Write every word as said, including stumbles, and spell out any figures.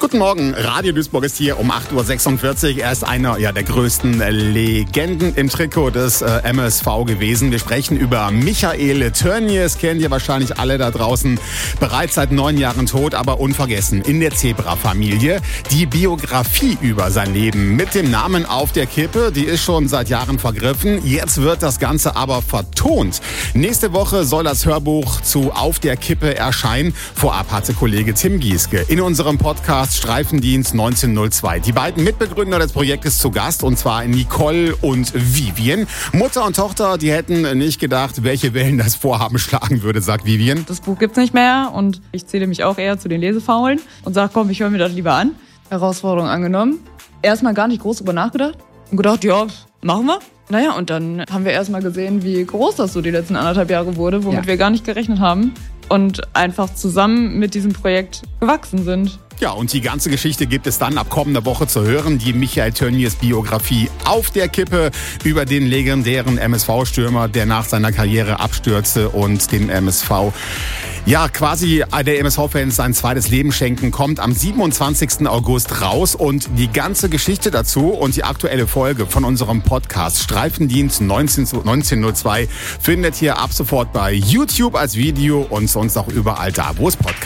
Guten Morgen, Radio Duisburg ist hier um acht Uhr sechsundvierzig. Er ist einer ja, der größten Legenden im Trikot des äh, M S V gewesen. Wir sprechen über Michael Tönnies, kennen ihr wahrscheinlich alle da draußen. Bereits seit neun Jahren tot, aber unvergessen in der Zebra-Familie. Die Biografie über sein Leben mit dem Namen Auf der Kippe, die ist schon seit Jahren vergriffen. Jetzt wird das Ganze aber vertont. Nächste Woche soll das Hörbuch zu Auf der Kippe erscheinen. Vorab hatte Kollege Tim Gieske in unserem Podcast Streifendienst neunzehnhundertzwei die beiden Mitbegründer des Projektes zu Gast, und zwar Nicole und Vivian. Mutter und Tochter, die hätten nicht gedacht, welche Wellen das Vorhaben schlagen würde, sagt Vivian. Das Buch gibt's nicht mehr und ich zähle mich auch eher zu den Lesefaulen und sage, komm, ich höre mir das lieber an. Herausforderung angenommen. Erstmal gar nicht groß drüber nachgedacht und gedacht, ja, machen wir. Naja, und dann haben wir erstmal gesehen, wie groß das so die letzten anderthalb Jahre wurde, womit ja. wir gar nicht gerechnet haben und einfach zusammen mit diesem Projekt gewachsen sind. Ja, und die ganze Geschichte gibt es dann ab kommender Woche zu hören. Die Michael Tönnies Biografie Auf der Kippe über den legendären M S V-Stürmer, der nach seiner Karriere abstürzte und dem M S V, ja, quasi der M S V-Fans sein zweites Leben schenken, kommt am siebenundzwanzigsten August raus. Und die ganze Geschichte dazu und die aktuelle Folge von unserem Podcast Streifendienst neunzehnhundertzwei findet ihr ab sofort bei YouTube als Video und sonst auch überall da, wo es Podcasts